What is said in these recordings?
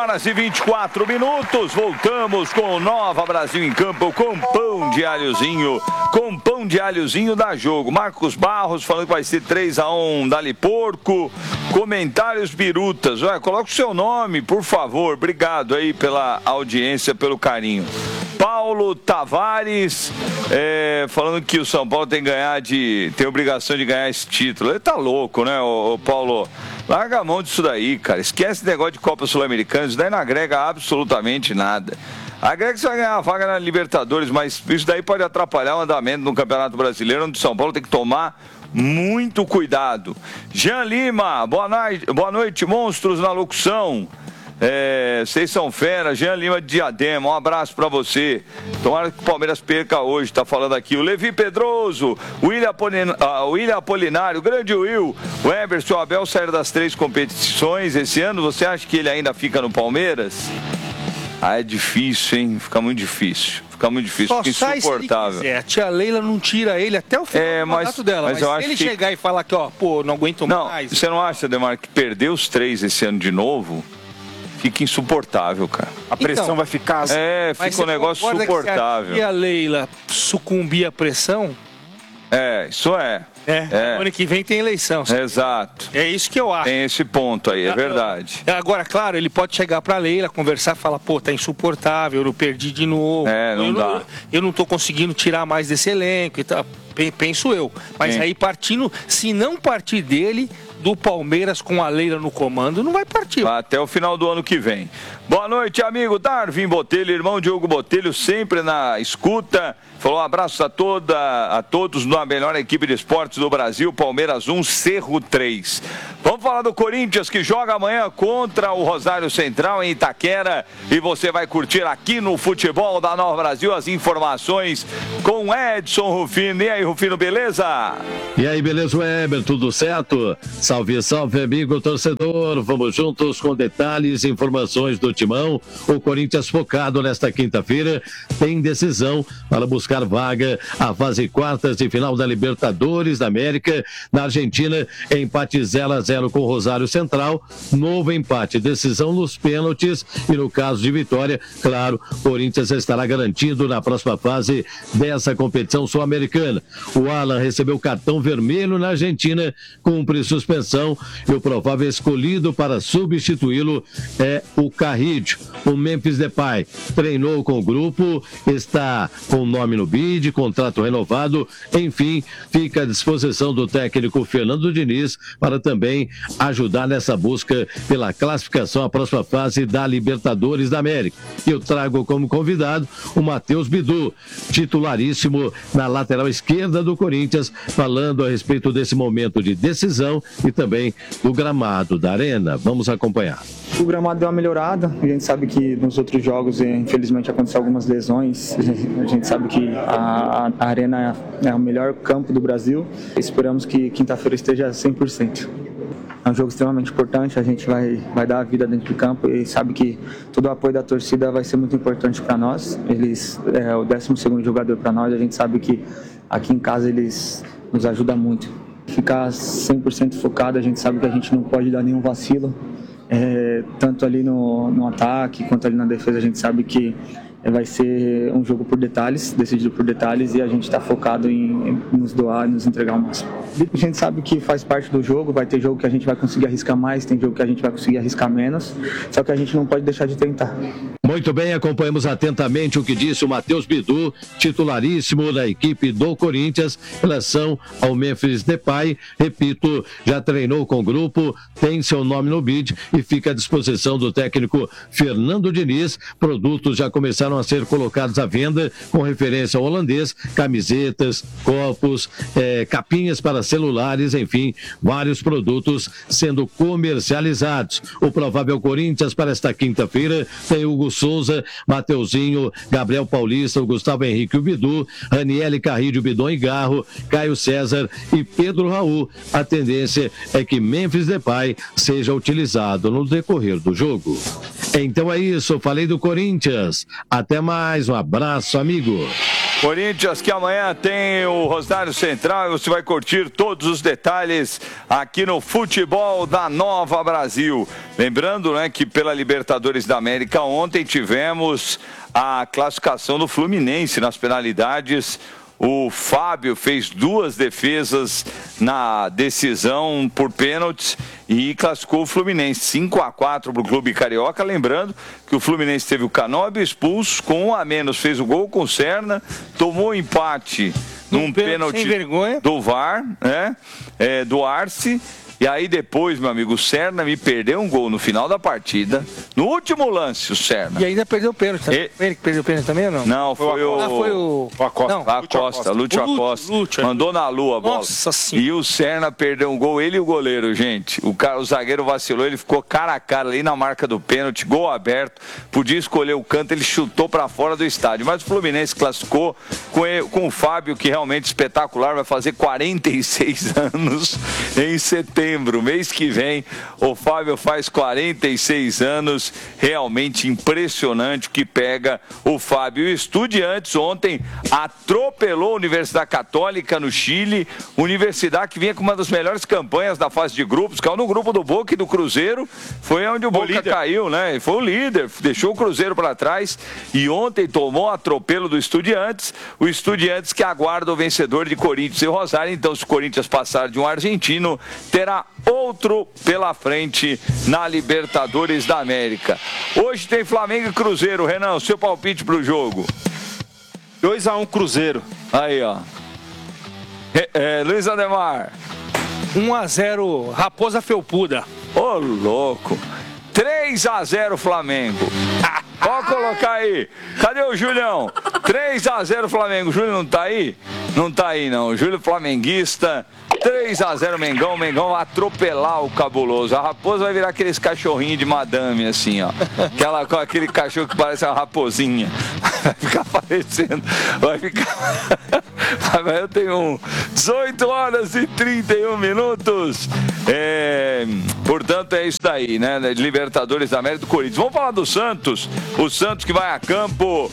horas e 24 minutos. Voltamos com o Nova Brasil em Campo com pão de alhozinho. Com pão de alhozinho dá jogo. Marcos Barros falando que vai ser 3-1 Dali Porco. Comentários birutas. Ué, coloca o seu nome, por favor. Obrigado aí pela audiência, pelo carinho. Paulo Tavares falando que o São Paulo tem obrigação de ganhar esse título. Ele tá louco, né, o Paulo? Larga a mão disso daí, cara. Esquece esse negócio de Copa Sul-Americana. Isso daí não agrega absolutamente nada. Agrega que você vai ganhar a vaga na Libertadores, mas isso daí pode atrapalhar o andamento no Campeonato Brasileiro, onde o São Paulo tem que tomar muito cuidado. Jean Lima, boa noite, monstros na locução. Vocês são fera. Jean Lima de Diadema, um abraço pra você. Tomara que o Palmeiras perca hoje, tá falando aqui o Levi Pedroso, o William Apolinário, o grande Will, o Emerson, o Abel saíram das 3 competições esse ano. Você acha que ele ainda fica no Palmeiras? É difícil, hein? Fica muito difícil, fica insuportável. A tia Leila não tira ele até o final do mandato dela. Mas se ele chegar e falar que, não aguento mais... Você não acha, Demar, que perder os 3 esse ano de novo... Fica insuportável, cara. A pressão vai ficar... Fica um negócio insuportável. Se a Leila sucumbir à pressão... Isso é. Ano que vem tem eleição. Exato. É isso que eu acho. Tem esse ponto aí, é verdade. Agora, claro, ele pode chegar pra Leila, conversar, falar, tá insuportável, eu perdi de novo. Não dá. Eu não tô conseguindo tirar mais desse elenco e tal. Penso eu. Mas aí se não partir dele... do Palmeiras com a Leila no comando, não vai partir. Até o final do ano que vem. Boa noite, amigo Darwin Botelho, irmão Diogo Botelho, sempre na escuta. Falou um abraço a todos na melhor equipe de esportes do Brasil, Palmeiras 1, Cerro 3. Vamos falar do Corinthians, que joga amanhã contra o Rosário Central em Itaquera. E você vai curtir aqui no Futebol da Nova Brasil as informações com Edson Rufino. E aí, Rufino, beleza? E aí, beleza, Weber? Tudo certo? Salve, salve, amigo torcedor. Vamos juntos com detalhes e informações do Timão. O Corinthians focado nesta quinta-feira tem decisão para buscar vaga à fase quartas de final da Libertadores da América. Na Argentina, empate 0-0 com o Rosário Central. Novo empate, decisão nos pênaltis. E no caso de vitória, claro, o Corinthians estará garantido na próxima fase dessa competição sul-americana. O Alan recebeu cartão vermelho na Argentina, cumpre suspensão e o provável escolhido para substituí-lo é o Carrillo. O Memphis Depay treinou com o grupo, está com o nome no bid, contrato renovado, enfim, fica à disposição do técnico Fernando Diniz para também ajudar nessa busca pela classificação à próxima fase da Libertadores da América. Eu trago como convidado o Matheus Bidu, titularíssimo na lateral esquerda do Corinthians, falando a respeito desse momento de decisão e também do gramado da Arena. Vamos acompanhar. O gramado deu uma melhorada, a gente sabe que nos outros jogos, infelizmente, aconteceu algumas lesões, a gente sabe que a Arena é o melhor campo do Brasil, esperamos que quinta-feira esteja 100%. É um jogo extremamente importante, a gente vai dar a vida dentro do campo e sabe que todo o apoio da torcida vai ser muito importante para nós. Eles é o 12º jogador para nós, a gente sabe que aqui em casa eles nos ajudam muito. Ficar 100% focado, a gente sabe que a gente não pode dar nenhum vacilo, tanto ali no ataque quanto ali na defesa. A gente sabe que vai ser um jogo por detalhes, decidido por detalhes, e a gente está focado em nos doar e nos entregar o máximo. A gente sabe que faz parte do jogo, vai ter jogo que a gente vai conseguir arriscar mais, tem jogo que a gente vai conseguir arriscar menos, só que a gente não pode deixar de tentar. Muito bem, acompanhamos atentamente o que disse o Matheus Bidu, titularíssimo da equipe do Corinthians, em relação ao Memphis Depay. Repito, já treinou com o grupo, tem seu nome no bid e fica à disposição do técnico Fernando Diniz. Produtos já começaram a ser colocados à venda com referência ao holandês, camisetas, copos, capinhas para celulares, enfim, vários produtos sendo comercializados. O provável Corinthians para esta quinta-feira tem Hugo Souza, Mateuzinho, Gabriel Paulista, o Gustavo Henrique, o Bidu, Raniele Carrillo, Bidon e Garro, Caio César e Pedro Raul. A tendência é que Memphis Depay seja utilizado no decorrer do jogo. Então é isso, falei do Corinthians. Até mais, um abraço, amigo. Corinthians que amanhã tem o Rosário Central e você vai curtir todos os detalhes aqui no Futebol da Nova Brasil. Lembrando, né, que pela Libertadores da América ontem tivemos a classificação do Fluminense nas penalidades. O Fábio fez 2 defesas na decisão por pênaltis e classificou o Fluminense 5-4 para o Clube Carioca. Lembrando que o Fluminense teve o Canóbio expulso, com 1 a menos fez o gol com o Serna, tomou empate num pênalti do VAR, né? Do Arce. E aí depois, meu amigo, o Serna me perdeu um gol no final da partida. No último lance, o Serna. E ainda perdeu o pênalti também. Ele que perdeu o pênalti também ou não? Não, foi o Acosta. Não, Lúcio Acosta. Mandou na lua a bola. Nossa senhora. E o Serna perdeu um gol, ele e o goleiro, gente. O zagueiro vacilou, ele ficou cara a cara ali na marca do pênalti, gol aberto. Podia escolher o canto, ele chutou pra fora do estádio. Mas o Fluminense classificou com o Fábio, que realmente espetacular, vai fazer 46 anos em setembro. Mês que vem, o Fábio faz 46 anos, realmente impressionante o que pega o Fábio. O Estudiantes ontem atropelou a Universidade Católica no Chile, Universidade que vinha com uma das melhores campanhas da fase de grupos, caiu no grupo do Boca e do Cruzeiro, foi onde o Boca caiu, né? Foi o líder, deixou o Cruzeiro para trás e ontem tomou atropelo do Estudiantes, o Estudiantes que aguarda o vencedor de Corinthians e Rosário. Então, se o Corinthians passar de um argentino, terá outro pela frente na Libertadores da América. Hoje tem Flamengo e Cruzeiro. Renan, seu palpite pro jogo? 2-1 Cruzeiro. Aí, ó. Luiz Ademar. 1-0 Raposa Felpuda. Ô, louco. 3-0 Flamengo. Pode colocar aí. Cadê o Julião? 3-0 Flamengo. O Júlio não tá aí? Não tá aí, não. O Júlio flamenguista. 3-0 Mengão. O Mengão vai atropelar o Cabuloso. A Raposa vai virar aqueles cachorrinhos de madame, assim, ó. Aquele cachorro que parece uma raposinha. Vai ficar aparecendo. Vai ficar... Eu tenho 18 horas e 31 minutos. Portanto, é isso daí, né? Libertadores da América do Corinthians. Vamos falar do Santos. O Santos que vai a campo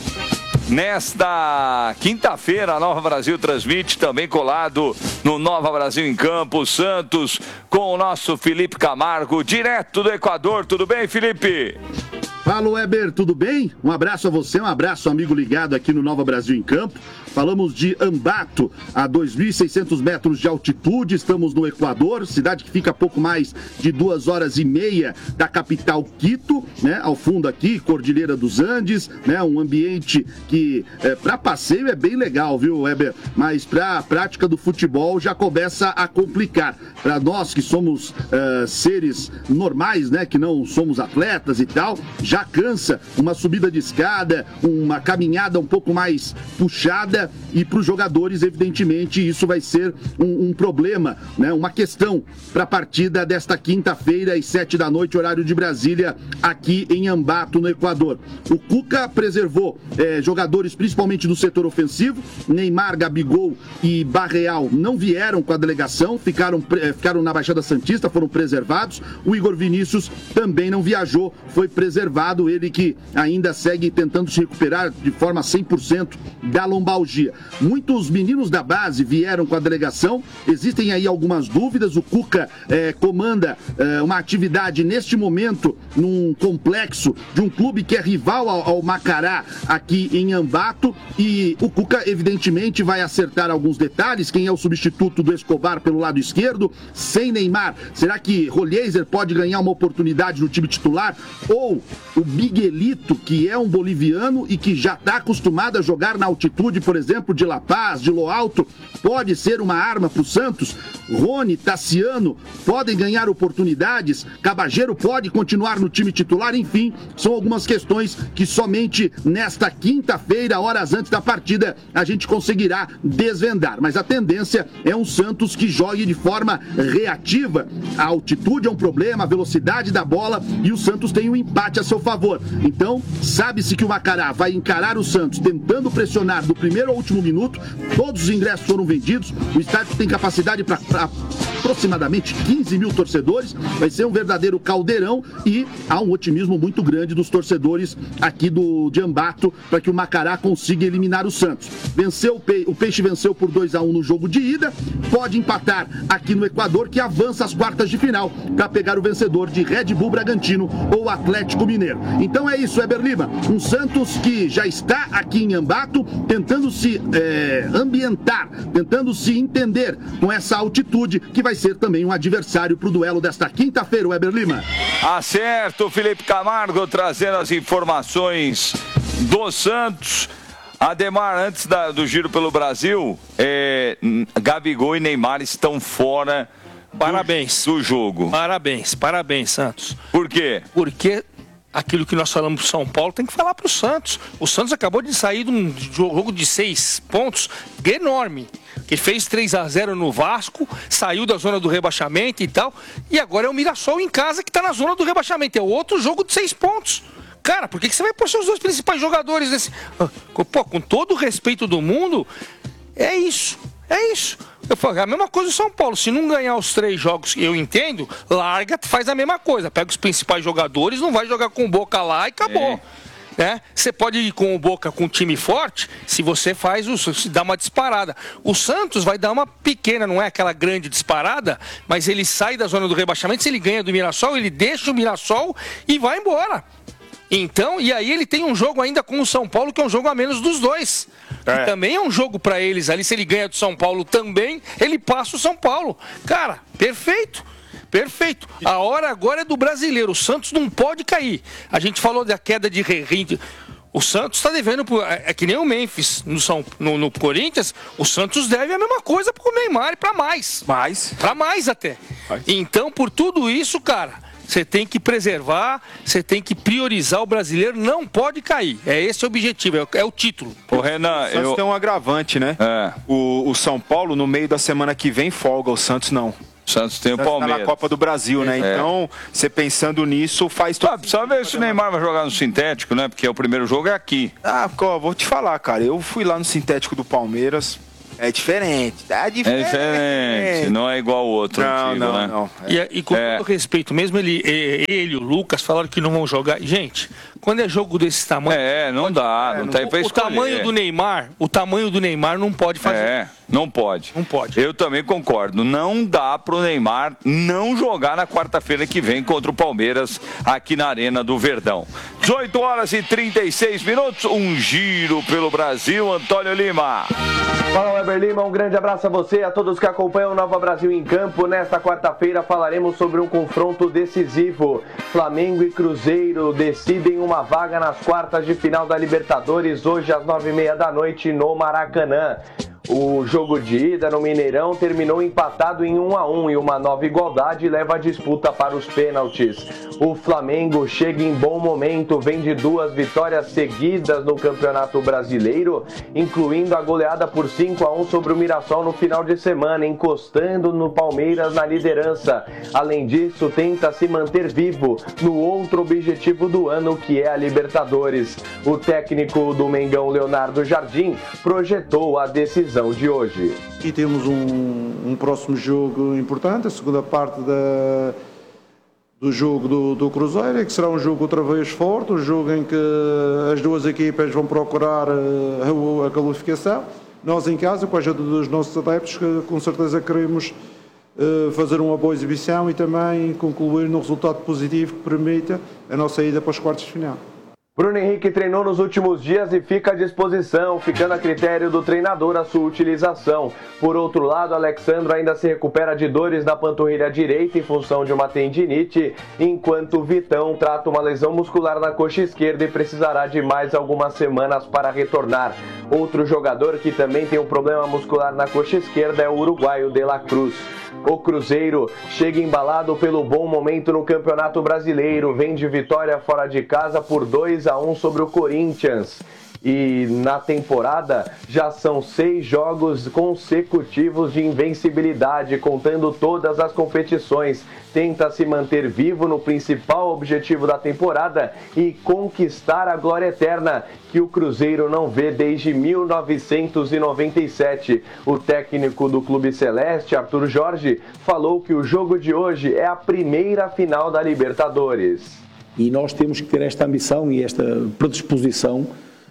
nesta quinta-feira. A Nova Brasil transmite, também colado no Nova Brasil em Campo. O Santos com o nosso Felipe Camargo, direto do Equador. Tudo bem, Felipe? Fala, Weber, tudo bem? Um abraço a você, um abraço, amigo ligado aqui no Nova Brasil em Campo. Falamos de Ambato, a 2.600 metros de altitude, estamos no Equador, cidade que fica a pouco mais de 2 horas e meia da capital Quito, né? Ao fundo aqui, Cordilheira dos Andes, né? Um ambiente que para passeio é bem legal, viu, Weber? Mas para a prática do futebol já começa a complicar. Para nós que somos seres normais, né? Que não somos atletas e tal, já cansa uma subida de escada, uma caminhada um pouco mais puxada. E para os jogadores, evidentemente, isso vai ser um problema, né? Uma questão para a partida desta quinta-feira, às 7 da noite, horário de Brasília, aqui em Ambato, no Equador. O Cuca preservou jogadores, principalmente do setor ofensivo. Neymar, Gabigol e Barreal não vieram com a delegação, ficaram na Baixada Santista, foram preservados. O Igor Vinícius também não viajou, foi preservado, ele que ainda segue tentando se recuperar de forma 100% da lombalgia. Muitos meninos da base vieram com a delegação, existem aí algumas dúvidas. O Cuca comanda uma atividade neste momento num complexo de um clube que é rival ao Macará aqui em Ambato, e o Cuca evidentemente vai acertar alguns detalhes. Quem é o substituto do Escobar pelo lado esquerdo, sem Neymar? Será que Rolheiser pode ganhar uma oportunidade no time titular? Ou o Miguelito, que é um boliviano e que já está acostumado a jogar na altitude, por exemplo, de La Paz, de Lo Alto, pode ser uma arma para o Santos? Rony, Tassiano podem ganhar oportunidades? Cabageiro pode continuar no time titular? Enfim, são algumas questões que somente nesta quinta-feira, horas antes da partida, a gente conseguirá desvendar. Mas a tendência é um Santos que jogue de forma reativa. A altitude é um problema, a velocidade da bola, e o Santos tem um empate a seu favor. Então, sabe-se que o Macará vai encarar o Santos tentando pressionar do primeiro ao último minuto. Todos os ingressos foram vendidos. O estádio tem capacidade para aproximadamente 15 mil torcedores. Vai ser um verdadeiro caldeirão e há um otimismo muito grande dos torcedores aqui de Ambato para que o Macará consiga eliminar o Santos. O Peixe venceu por 2-1 no jogo de ida, pode empatar aqui no Equador, que avança às quartas de final para pegar o vencedor de Red Bull Bragantino ou Atlético Mineiro. Então é isso, Heber Lima, um Santos que já está aqui em Ambato, tentando se ambientar, tentando se entender com essa altitude, que vai ser também um adversário para o duelo desta quinta-feira, Heber Lima. Acerto, Felipe Camargo trazendo as informações do Santos. Ademar, antes do giro pelo Brasil, Gabigol e Neymar estão fora do jogo. Parabéns, Santos. Por quê? Porque aquilo que nós falamos pro São Paulo tem que falar pro Santos. O Santos acabou de sair de um jogo de 6 pontos enorme, que fez 3-0 no Vasco, saiu da zona do rebaixamento e tal, e agora é o Mirassol em casa que tá na zona do rebaixamento. É outro jogo de 6 pontos. Cara, por que você vai pôr seus 2 principais jogadores nesse... Pô, com todo o respeito do mundo, é isso. Eu falo, a mesma coisa do São Paulo. Se não ganhar os 3 jogos, eu entendo, larga, faz a mesma coisa. Pega os principais jogadores, não vai jogar com o Boca lá e acabou. Né? Você pode ir com o Boca com um time forte, se você se dá uma disparada. O Santos vai dar uma pequena, não é aquela grande disparada, mas ele sai da zona do rebaixamento. Se ele ganha do Mirassol, ele deixa o Mirassol e vai embora. Então, e aí ele tem um jogo ainda com o São Paulo, que é um jogo a menos dos 2. Que também é um jogo pra eles ali. Se ele ganha do São Paulo também, ele passa o São Paulo. Cara, perfeito. A hora agora é do brasileiro. O Santos não pode cair. A gente falou da queda de Rerrim. O Santos está devendo, é que nem o Memphis no Corinthians, o Santos deve a mesma coisa pro Neymar e pra mais. Pra mais até. Então, por tudo isso, cara, você tem que preservar, você tem que priorizar o brasileiro, não pode cair. É esse o objetivo, é o título. Ô, Renan, o Santos tem um agravante, né? O São Paulo, no meio da semana que vem, folga, o Santos não. O Santos tem o Palmeiras. Tá na Copa do Brasil, né? Então, você pensando nisso, faz tudo. Precisa ver se o Neymar vai jogar no sintético, né? Porque o primeiro jogo é aqui. Vou te falar, cara. Eu fui lá no sintético do Palmeiras. É diferente. É diferente. Não é igual o outro antigo, né? Não. E com todo respeito, mesmo ele e o Lucas falaram que não vão jogar. Gente, quando é jogo desse tamanho... não dá, não tem pra escolher. O tamanho do Neymar não pode fazer. Não pode. Eu também concordo. Não dá pro Neymar não jogar na quarta-feira que vem contra o Palmeiras aqui na Arena do Verdão. 18h36, um giro pelo Brasil. Antônio Lima. Fala, Weber Lima, um grande abraço a você e a todos que acompanham o Nova Brasil em Campo. Nesta quarta-feira falaremos sobre um confronto decisivo. Flamengo e Cruzeiro decidem uma vaga nas quartas de final da Libertadores, hoje às 9h30 da noite no Maracanã. O jogo de ida no Mineirão terminou empatado em 1-1 e uma nova igualdade leva a disputa para os pênaltis. O Flamengo chega em bom momento, vem de 2 vitórias seguidas no Campeonato Brasileiro, incluindo a goleada por 5-1 sobre o Mirassol no final de semana, encostando no Palmeiras na liderança. Além disso, tenta se manter vivo no outro objetivo do ano, que é a Libertadores. O técnico do Mengão, Leonardo Jardim, projetou a decisão de hoje. Aqui temos um próximo jogo importante, a segunda parte do jogo do Cruzeiro, que será um jogo outra vez forte, um jogo em que as duas equipas vão procurar a qualificação. Nós em casa, com a ajuda dos nossos adeptos, com certeza queremos fazer uma boa exibição e também concluir num resultado positivo que permita a nossa ida para os quartos de final. Bruno Henrique treinou nos últimos dias e fica à disposição, ficando a critério do treinador a sua utilização. Por outro lado, Alexandro ainda se recupera de dores na panturrilha direita em função de uma tendinite, enquanto Vitão trata uma lesão muscular na coxa esquerda e precisará de mais algumas semanas para retornar. Outro jogador que também tem um problema muscular na coxa esquerda é o uruguaio De La Cruz. O Cruzeiro chega embalado pelo bom momento no Campeonato Brasileiro, vem de vitória fora de casa por 2-1 sobre o Corinthians E na temporada já são 6 jogos consecutivos de invencibilidade, contando todas as competições. Tenta se manter vivo no principal objetivo da temporada e conquistar a glória eterna, que o Cruzeiro não vê desde 1997. O técnico do Clube Celeste, Arthur Jorge, falou que o jogo de hoje é a primeira final da Libertadores. E nós temos que ter esta ambição e esta predisposição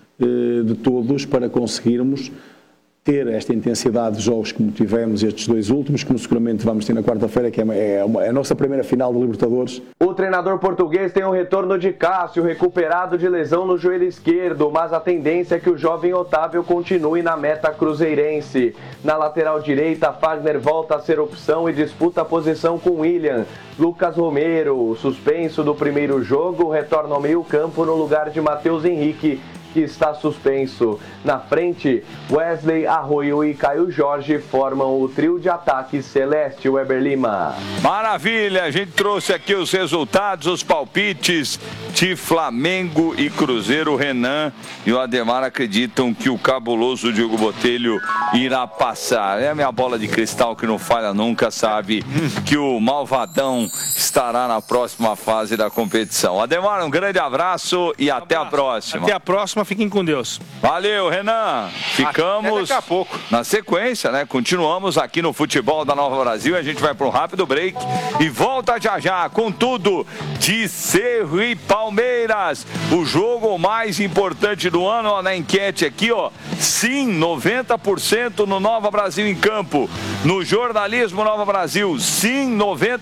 de todos para conseguirmos ter esta intensidade de jogos como tivemos estes 2 últimos, como seguramente vamos ter na quarta-feira, que é a nossa primeira final de Libertadores. O treinador português tem o retorno de Cássio, recuperado de lesão no joelho esquerdo, mas a tendência é que o jovem Otávio continue na meta cruzeirense. Na lateral direita, Fagner volta a ser opção e disputa a posição com William. Lucas Romero, suspenso do primeiro jogo, retorna ao meio-campo no lugar de Matheus Henrique, que está suspenso. Na frente, Wesley, Arroio e Caio Jorge formam o trio de ataque celeste. Weber Lima. Maravilha, a gente trouxe aqui os resultados, os palpites de Flamengo e Cruzeiro. O Renan e o Ademar acreditam que o cabuloso Diogo Botelho irá passar. É a minha bola de cristal que não falha nunca, sabe que o malvadão estará na próxima fase da competição. Ademar, um grande abraço e até a próxima. Até a próxima. Fiquem com Deus. Valeu, Renan. Ficamos daqui a pouco. Na sequência, né? Continuamos aqui no Futebol da Nova Brasil. A gente vai para um rápido break e volta já já com tudo de Cerro e Palmeiras. O jogo mais importante do ano, ó, na enquete aqui, ó. Sim, 90% no Nova Brasil em Campo. No jornalismo Nova Brasil, sim,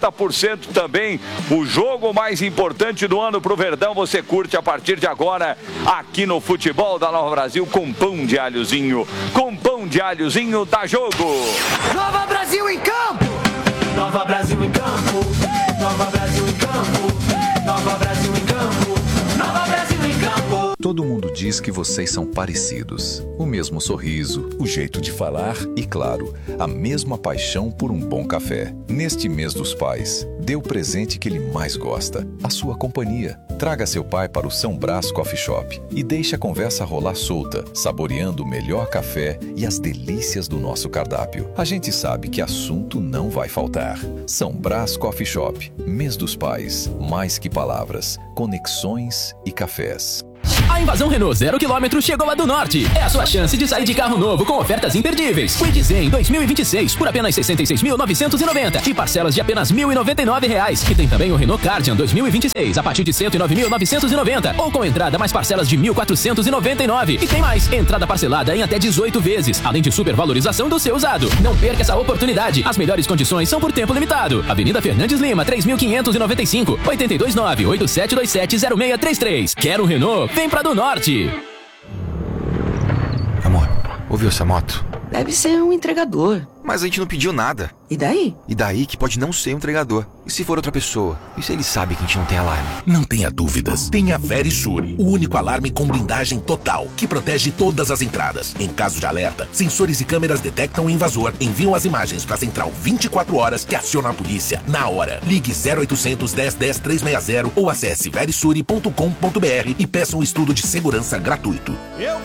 90% também. O jogo mais importante do ano pro Verdão, você curte a partir de agora aqui no Futebol da Nova Brasil com pão de alhozinho. Com pão de alhozinho dá jogo. Nova Brasil em Campo. Nova Brasil em Campo. Nova Brasil em Campo. Nova Brasil em Campo. Nova Brasil em Campo. Todo mundo diz que vocês são parecidos. O mesmo sorriso, o jeito de falar e, claro, a mesma paixão por um bom café. Neste mês dos pais, dê o presente que ele mais gosta, a sua companhia. Traga seu pai para o São Brás Coffee Shop e deixe a conversa rolar solta, saboreando o melhor café e as delícias do nosso cardápio. A gente sabe que assunto não vai faltar. São Brás Coffee Shop, mês dos pais, mais que palavras, conexões e cafés. A invasão Renault 0 km chegou a do Norte. É a sua chance de sair de carro novo com ofertas imperdíveis. Kwid Zen 2026 por apenas R$ 66.990 e parcelas de apenas R$ 1.099. E tem também o Renault Kardian 2026 a partir de R$ 109.990 ou com entrada mais parcelas de R$ 1.499. E tem mais, entrada parcelada em até 18 vezes, além de supervalorização do seu usado. Não perca essa oportunidade. As melhores condições são por tempo limitado. Avenida Fernandes Lima, 3.595, 829-8727-0633. Quer um Renault? Vem pra do Norte. Amor, ouviu essa moto? Deve ser um entregador. Mas a gente não pediu nada. E daí? E daí que pode não ser um entregador. E se for outra pessoa? E se ele sabe que a gente não tem alarme? Não tenha dúvidas. Tenha Verisure, o único alarme com blindagem total, que protege todas as entradas. Em caso de alerta, sensores e câmeras detectam o invasor, enviam as imagens para a central 24 horas que aciona a polícia na hora. Ligue 0800 10 10 360 ou acesse verisure.com.br e peça um estudo de segurança gratuito.